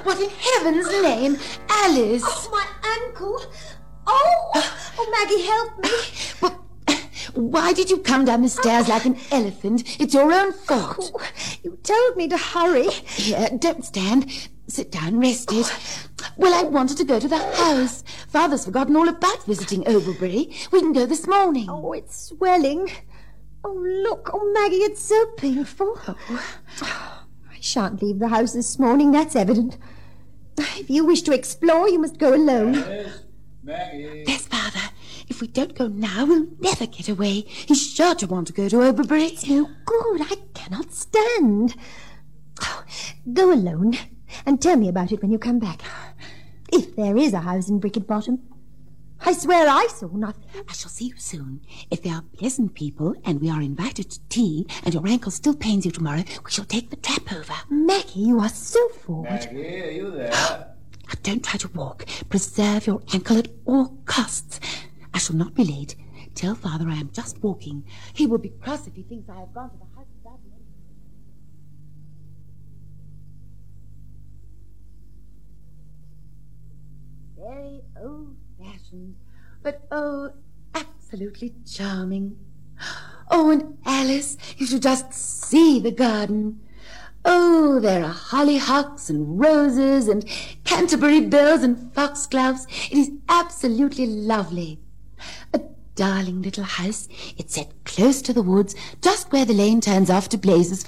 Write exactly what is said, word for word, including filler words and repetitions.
What in heaven's name? Alice! Oh, my ankle! Oh! Oh, Maggie, help me! Well, why did you come down the stairs like an elephant? It's your own fault. Oh, you told me to hurry. Here, don't stand. Sit down, rest it. Well, I wanted to go to the house. Father's forgotten all about visiting Overbury. We can go this morning. Oh, it's swelling. Oh, look. Oh, Maggie, it's so painful. Oh. I shan't leave the house this morning, that's evident. If you wish to explore, you must go alone. Yes, Maggie. There's Father. If we don't go now, we'll never get away. He's sure to want to go to Overbury. It's no good. I cannot stand. Oh, go alone and tell me about it when you come back. If there is a house in Bricket Bottom. I swear I saw nothing. I shall see you soon. If they are pleasant people and we are invited to tea and your ankle still pains you tomorrow, we shall take the trap over. Maggie, you are so forward. Maggie, are you there? Now, don't try to walk. Preserve your ankle at all costs. I shall not be late. Tell Father I am just walking. He will be cross if he thinks I have gone to the house without me. Very old-fashioned, but oh, absolutely charming. Oh, and Alice, you should just see the garden. Oh, there are hollyhocks and roses and Canterbury bells and foxgloves. It is absolutely lovely. A darling little house. It's set close to the woods, just where the lane turns off to Blazes